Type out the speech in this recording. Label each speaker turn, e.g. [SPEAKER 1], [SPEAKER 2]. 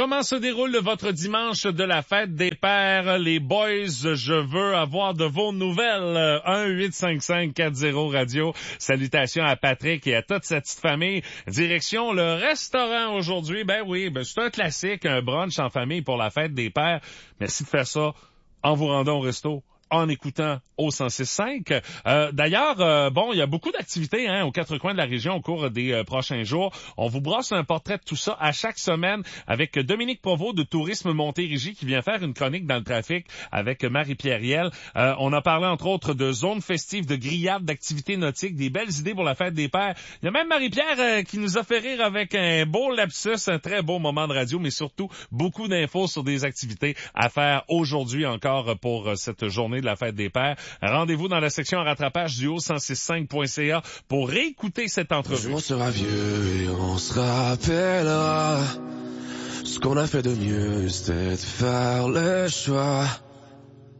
[SPEAKER 1] Comment se déroule votre dimanche de la fête des pères? Les boys, je veux avoir de vos nouvelles. 1-855-40-radio. Salutations à Patrick et à toute sa petite famille. Direction le restaurant aujourd'hui. Ben oui, c'est un classique, un brunch en famille pour la fête des pères. Merci de faire ça en vous rendant au resto, en écoutant au 106.5. D'ailleurs, il y a beaucoup d'activités aux quatre coins de la région au cours des prochains jours. On vous brosse un portrait de tout ça à chaque semaine avec Dominique Provost de Tourisme Montérégie qui vient faire une chronique dans le trafic avec Marie-Pierre Riel. On a parlé entre autres de zones festives, de grillades, d'activités nautiques, des belles idées pour la fête des pères. Il y a même Marie-Pierre qui nous a fait rire avec un beau lapsus, un très beau moment de radio, mais surtout beaucoup d'infos sur des activités à faire aujourd'hui encore pour cette journée de la fête des pères. Rendez-vous dans la section rattrapage du haut165.ca pour réécouter cette entrevue.
[SPEAKER 2] On sera vieux et on se rappellera ce qu'on a fait de mieux, c'était de faire le choix